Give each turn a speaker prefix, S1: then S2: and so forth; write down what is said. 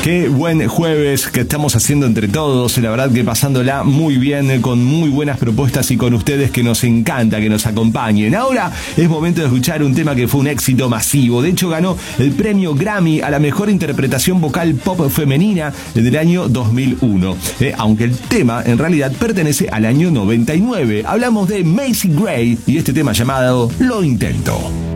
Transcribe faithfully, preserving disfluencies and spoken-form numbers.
S1: Qué buen jueves que estamos haciendo entre todos, la verdad que pasándola muy bien, con muy buenas propuestas y con ustedes que nos encanta que nos acompañen. Ahora es momento de escuchar un tema que fue un éxito masivo, de hecho ganó el premio Grammy a la mejor interpretación vocal pop femenina del año dos mil uno, eh, aunque el tema en realidad pertenece al año noventa y nueve. Hablamos de Macy Gray y este tema llamado Lo Intento.